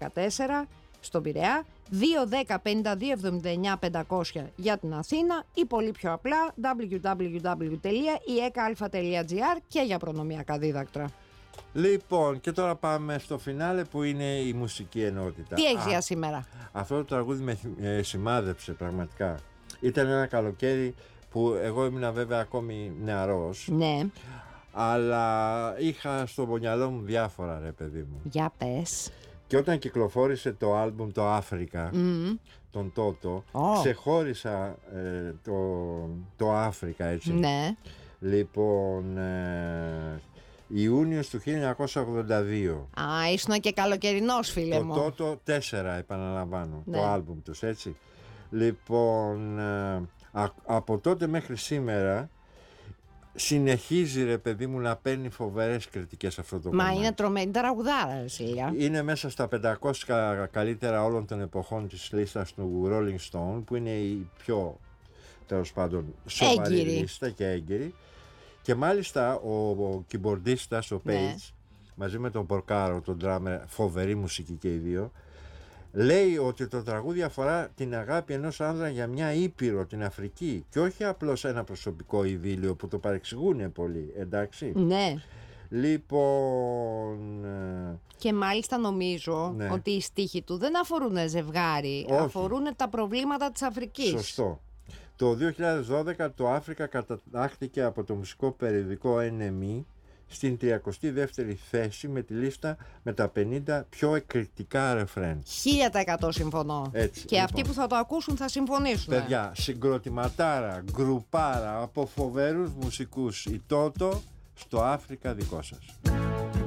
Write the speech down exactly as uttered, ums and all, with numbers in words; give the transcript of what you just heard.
δεκατέσσερα στον Πειραιά, δύο δέκα πενήντα δύο εβδομήντα εννιά πεντακόσια για την Αθήνα ή πολύ πιο απλά double-u double-u double-u τελεία ι ε κ α αλφα τελεία τζι άρ και για προνομιακά δίδακτρα. Λοιπόν, και τώρα πάμε στο φινάλε που είναι η μουσική ενότητα. Τι έχεις για σήμερα? Αυτό το τραγούδι με ε, σημάδεψε πραγματικά. Ήταν ένα καλοκαίρι που εγώ ήμουν βέβαια ακόμη νεαρός. Ναι. Αλλά είχα στο μυαλό μου διάφορα, ρε παιδί μου. Για πες. Και όταν κυκλοφόρησε το άλμπουμ το Αφρικα, mm. τον Τότο, oh. ξεχώρισα ε, το, το Αφρικα, έτσι. Ναι. Λοιπόν, ε, Ιούνιος του χίλια εννιακόσια ογδόντα δύο. Α, ήσουν και καλοκαιρινός, φίλε το μου. Το Τότο τέσσερα, επαναλαμβάνω, ναι. το άλμπουμ τους, έτσι. Λοιπόν, ε, α, από τότε μέχρι σήμερα συνεχίζει, ρε παιδί μου, να παίρνει φοβερές κριτικές αυτό το Μα κομμάτι. είναι τρομένη τραγουδάρα, Ρεσίλια. Είναι μέσα στα πεντακόσια καλύτερα όλων των εποχών της λίστας του Rolling Stone, που είναι η πιο, τέλος πάντων, σοβαρή έγκυρη λίστα και έγκυρη. Και μάλιστα ο, ο κιμπορντίστας, ο Page, ναι. μαζί με τον Πορκάρο, τον drummer, φοβερή μουσική και οι δύο, λέει ότι το τραγούδι αφορά την αγάπη ενός άνδρα για μια ήπειρο, την Αφρική, και όχι απλώς ένα προσωπικό ειδήλιο που το παρεξηγούν πολύ, εντάξει. Ναι. Λοιπόν... Και μάλιστα νομίζω ναι. ότι οι στίχοι του δεν αφορούν ζευγάρι, όχι. αφορούν τα προβλήματα της Αφρικής. Σωστό. Το δύο χιλιάδες δώδεκα το Αφρικα κατατάχθηκε από το μουσικό περιοδικό εν εμ ι στην τριακοστή δεύτερη θέση με τη λίστα με τα πενήντα πιο εκρηκτικά ρεφρέν. Χίλια τα εκατό συμφωνώ. Έτσι, και λοιπόν. Αυτοί που θα το ακούσουν θα συμφωνήσουν. Παιδιά, συγκροτηματάρα, γκρουπάρα από φοβερούς μουσικούς, η Τότο, στο Αφρικα δικό σας.